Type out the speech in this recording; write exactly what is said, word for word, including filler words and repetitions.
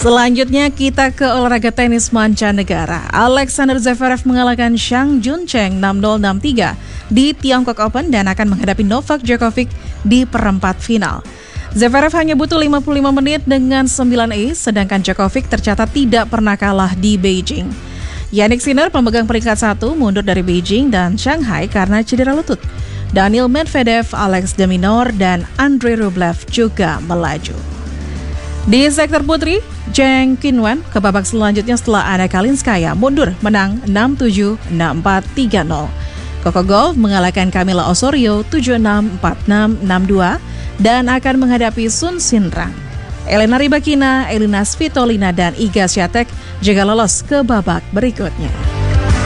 Selanjutnya kita ke olahraga tenis mancanegara. Alexander Zverev mengalahkan Zhang Juncheng enam nol enam tiga di Tiongkok Open dan akan menghadapi Novak Djokovic di perempat final. Zverev hanya butuh lima puluh lima menit dengan sembilan ace, sedangkan Djokovic tercatat tidak pernah kalah di Beijing. Jannik Sinner, pemegang peringkat satu, mundur dari Beijing dan Shanghai karena cedera lutut. Daniil Medvedev, Alex de Minaur, dan Andrei Rublev juga melaju. Di sektor putri, Zheng Qinwen ke babak selanjutnya setelah Anna Kalinskaya mundur menang enam tujuh, enam empat, tiga nol. Coco Gauff mengalahkan Camila Osorio tujuh enam, empat enam, enam dua dan akan menghadapi Sun Xinrang. Elena Rybakina, Elina Svitolina dan Iga Swiatek juga lolos ke babak berikutnya.